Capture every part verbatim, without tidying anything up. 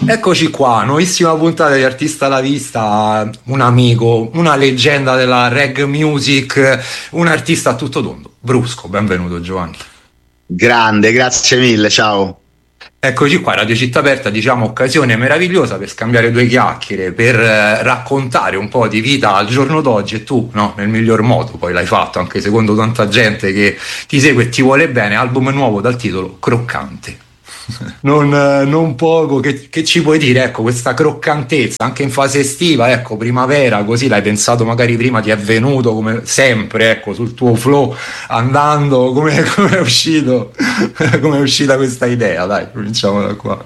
Eccoci qua, nuovissima puntata di Artista alla Vista, un amico, una leggenda della reggae music, un artista a tutto tondo. Brusco, benvenuto Giovanni. Grande, grazie mille, ciao. Eccoci qua, Radio Città Aperta, diciamo occasione meravigliosa per scambiare due chiacchiere, per eh, raccontare un po' di vita al giorno d'oggi, e tu, no, nel miglior modo poi l'hai fatto, anche secondo tanta gente che ti segue e ti vuole bene. Album nuovo dal titolo Croccante. Non, non poco, che, che ci puoi dire? Ecco, questa croccantezza anche in fase estiva, ecco, primavera, così l'hai pensato magari prima, ti è venuto come sempre, ecco, sul tuo flow andando, come è uscito come è uscita questa idea? Dai, cominciamo da qua.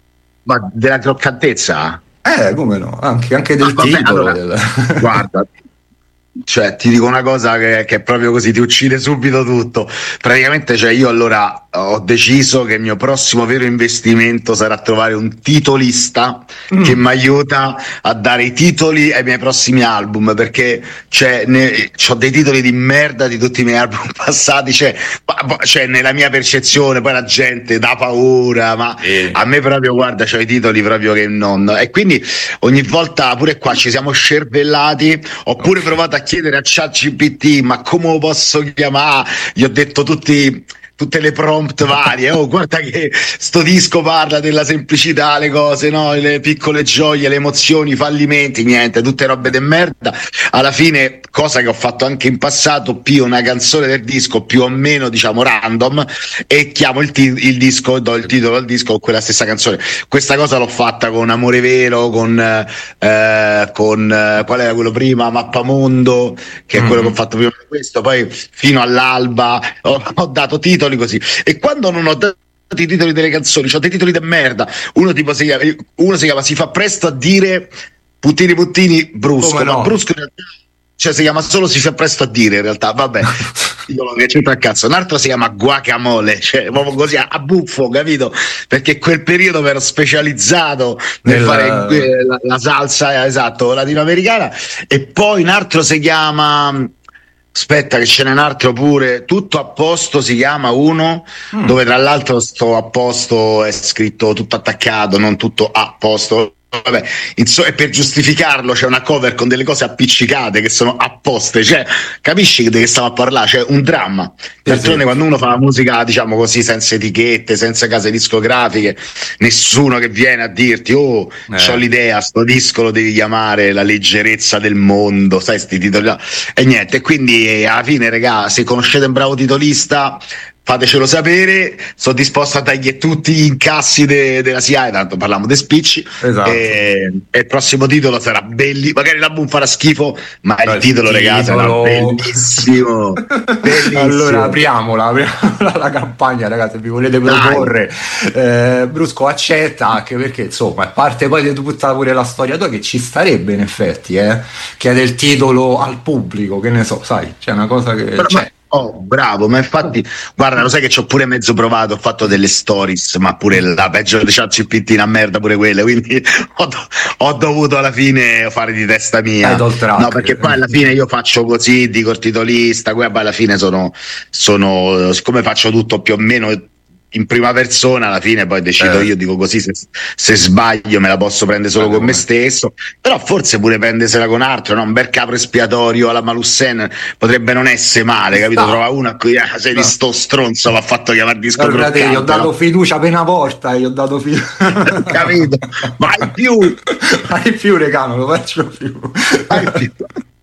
Ma della croccantezza? Eh, come no, anche, anche del ah, vabbè, titolo allora, del... guarda, cioè ti dico una cosa che, che è proprio così, ti uccide subito tutto. Praticamente, cioè, io allora ho deciso che il mio prossimo vero investimento sarà trovare un titolista mm. che mi aiuta a dare i titoli ai miei prossimi album, perché cioè, ne, ho dei titoli di merda di tutti i miei album passati, cioè, cioè nella mia percezione, poi la gente dà paura, ma eh. a me proprio, guarda, c'ho i titoli proprio che non, e quindi ogni volta pure qua ci siamo scervellati. Ho pure okay. provato a chiedere a ChatGPT ma come lo posso chiamare, gli ho detto tutti tutte le prompt varie, oh guarda che sto disco parla della semplicità, le cose, no, le piccole gioie, le emozioni, i fallimenti, niente, tutte robe de merda. Alla fine, cosa che ho fatto anche in passato, pio una canzone del disco più o meno diciamo random e chiamo il, ti- il disco e do il titolo al disco con quella stessa canzone. Questa cosa l'ho fatta con Amore Vero, con eh, con eh, qual era quello prima, Mappamondo, che è mm-hmm. quello che ho fatto prima di questo, poi fino all'alba ho, ho dato titoli così. E quando non ho dato i titoli delle canzoni, ho dei titoli de merda. Uno tipo si chiama, uno si chiama Si fa presto a dire puttini puttini brusco, Come ma no? brusco in realtà, cioè si chiama solo Si fa presto a dire in realtà, vabbè. Io lo c'entra a cazzo. Un altro si chiama Guacamole, cioè proprio così a buffo, capito? Perché quel periodo mi ero specializzato nel Nella... fare eh, la, la salsa, esatto, latinoamericana. E poi un altro si chiama, aspetta che ce n'è un altro pure, Tutto a posto si chiama uno, mm. dove tra l'altro sto a posto è scritto tutto attaccato, non tutto a posto. Vabbè, insomma, e per giustificarlo c'è una cover con delle cose appiccicate che sono apposte, cioè capisci di che stiamo a parlare? C'è un dramma. D'altronde quando uno fa la musica, diciamo così, senza etichette, senza case discografiche, nessuno che viene a dirti oh, eh. c'ho l'idea, sto disco lo devi chiamare La leggerezza del mondo, sai, sti titoli, no? E niente, quindi alla fine, regà, se conoscete un bravo titolista fatecelo sapere, sono disposto a dargli tutti gli incassi de- della S I A E, tanto parliamo di spicci, esatto. e-, e il prossimo titolo sarà bellissimo, magari l'album farà schifo, ma no, il titolo, ragazzi, sarà bellissimo. Bellissimo. Allora apriamola, apriamola la campagna, ragazzi, vi volete proporre, eh, Brusco accetta, anche perché insomma a parte poi di tutta pure la storia tua che ci starebbe in effetti, eh, chiede il titolo al pubblico, che ne so, sai, c'è una cosa che Però, c'è. Oh, bravo, ma infatti, guarda, lo sai che ci ho pure mezzo provato, ho fatto delle stories, ma pure la peggio di ChatGPT, una merda pure quelle, quindi ho, do- ho dovuto alla fine fare di testa mia. No, perché poi alla fine io faccio così, dico il titolista, poi alla fine sono, sono, siccome faccio tutto più o meno in prima persona, alla fine poi decido eh. io, dico così, se, se sbaglio me la posso prendere solo ah, con me stesso, però forse pure prendersela con altro, no? Un bel capro espiatorio alla Malussen potrebbe non essere male, capito? No. Trova uno a cui ah, sei no. di sto stronzo, va fatto chiamare disco croccante, gli ho dato no? fiducia per una volta, gli ho dato fiducia capito? Mai più mai più, regà, non lo faccio più, mai più.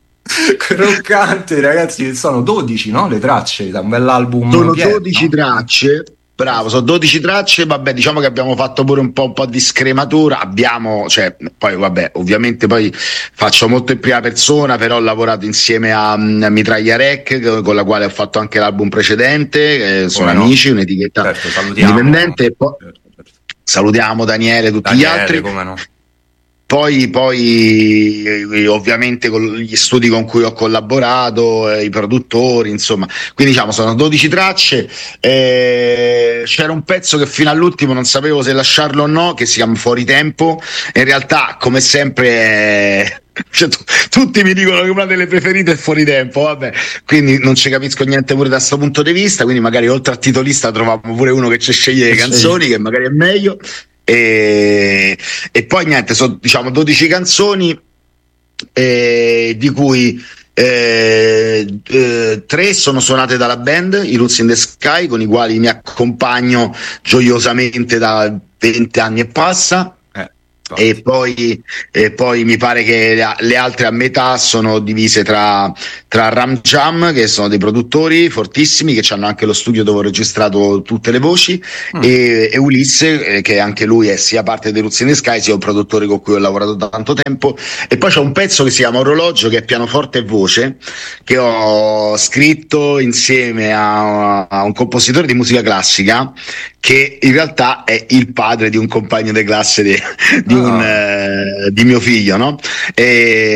Croccante, ragazzi, sono dodici, no? Le tracce da un bell'album. Sono pieno, dodici no? tracce. Bravo, sono dodici tracce, vabbè, diciamo che abbiamo fatto pure un po', un po' di scrematura, abbiamo, cioè, poi vabbè, ovviamente poi faccio molto in prima persona, però ho lavorato insieme a, a Mitraglia Rec, con la quale ho fatto anche l'album precedente, eh, sono oh, amici, no. un'etichetta certo, indipendente, e poi certo, certo. salutiamo Daniele e tutti Daniele, gli altri. Come no. Poi, poi ovviamente con gli studi con cui ho collaborato, eh, i produttori, insomma, quindi diciamo sono dodici tracce, eh, c'era un pezzo che fino all'ultimo non sapevo se lasciarlo o no, che si chiama Fuori Tempo, in realtà come sempre eh, cioè, tu, tutti mi dicono che una delle preferite è Fuori Tempo, vabbè, quindi non ci capisco niente pure da questo punto di vista, quindi magari oltre al titolista troviamo pure uno che ci sceglie le canzoni, che magari è meglio. E, E poi niente, sono diciamo dodici canzoni, eh, di cui eh, eh, tre sono suonate dalla band, i Roots in the Sky, con i quali mi accompagno gioiosamente da venti anni e passa. E poi, e poi mi pare che le, le altre a metà sono divise tra, tra Ram Jam, che sono dei produttori fortissimi, che hanno anche lo studio dove ho registrato tutte le voci, mm. e, e Ulisse, che anche lui è sia parte dei Roots in the Sky, sia un produttore con cui ho lavorato da tanto tempo. E poi c'è un pezzo che si chiama Orologio, che è pianoforte e voce, che ho scritto insieme a, a un compositore di musica classica, che in realtà è il padre di un compagno di classe di, di, un, eh, di mio figlio, no? E